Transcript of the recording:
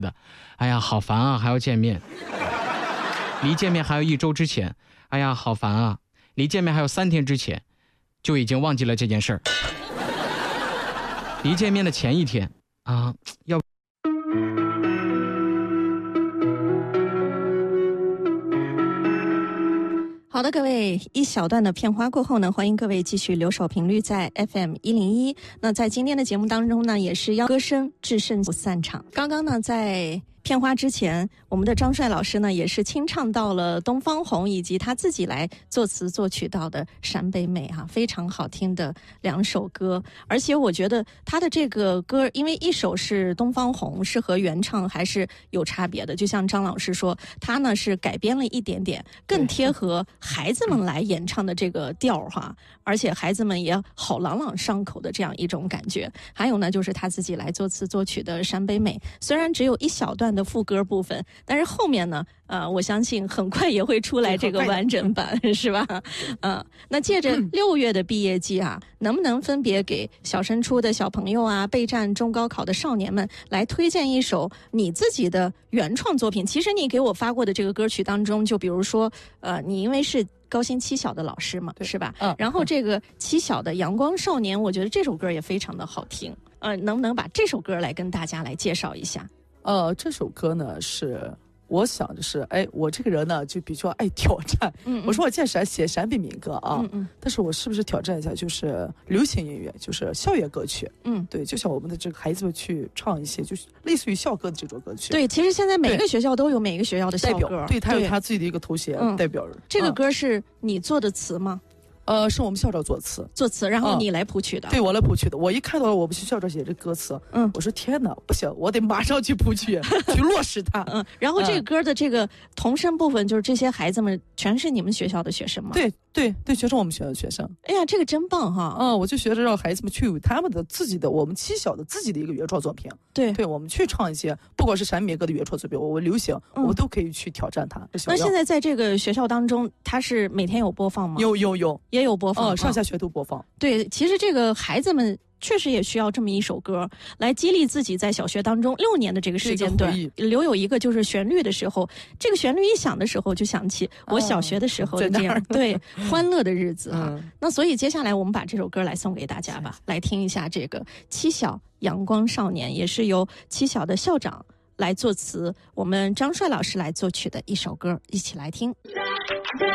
的，哎呀好烦啊，还要见面，离见面还有1周之前，哎呀好烦啊，离见面还有3天之前就已经忘记了这件事儿，离见面的前1天啊，要好的，各位，一小段的片花过后呢，欢迎各位继续留守频率在 FM101。那在今天的节目当中呢，也是歌声至圣不散场。刚刚呢，在片花之前，我们的张帅老师呢也是清唱到了东方红以及他自己来作词作曲到的《陕北美》哈，非常好听的2首歌。而且我觉得他的这个歌，因为一首是东方红，是和原唱还是有差别的。就像张老师说，他呢是改编了一点点，更贴合孩子们来演唱的这个调哈，而且孩子们也好朗朗上口的这样一种感觉。还有呢，就是他自己来作词作曲的《陕北美》，虽然只有一小段的副歌部分，但是后面呢，我相信很快也会出来这个完整版，是吧？那借着6月的毕业季啊，能不能分别给小升初的小朋友啊，备战中高考的少年们来推荐一首你自己的原创作品？其实你给我发过的这个歌曲当中，就比如说，你因为是高新七小的老师嘛，是吧？然后这个七小的《阳光少年》，我觉得这首歌也非常的好听。能不能把这首歌来跟大家来介绍一下？ 这首歌呢是我想的是，我这个人呢就比较爱挑战。我说我既然写陕北民歌啊，但是我是不是挑战一下，就是流行音乐，就是校园歌曲。对，就像我们的这个孩子们去唱一些，就是类似于校歌的这种歌曲。 对，其实现在每个学校都有每个学校的校歌， 对，他有他自己的一个头衔代表人。 这个歌是你做的词吗？ 是我们校长作词， 然后你来谱曲的。 对，我来谱曲的。我一看到我们校长写这歌词，我说天哪，不行，我得马上去谱曲，去落实它。 然后这个歌的这个童声部分，就是这些孩子们全是你们学校的学生吗？ 对，全是我们学校的学生。 哎呀，这个真棒哈！ 我就学着让孩子们去有他们的自己的，我们七小的自己的一个原创作品。对，我们去唱一些，不管是陕北歌的原创作品，我流行，我们都可以去挑战它。 那现在在这个学校当中，它是每天有播放吗？ 有， 也有播放， 上下学都播放。 对，其实这个孩子们确实也需要这么一首歌来激励自己在小学当中6年的这个时间段留有一个就是旋律的时候，这个旋律一响的时候就想起我小学的时候的这样对欢乐的日子啊。那所以接下来我们把这首歌来送给大家吧，来听一下这个七小阳光少年，也是由七小的校长来作词，我们张帅老师来作曲的一首歌，一起来听。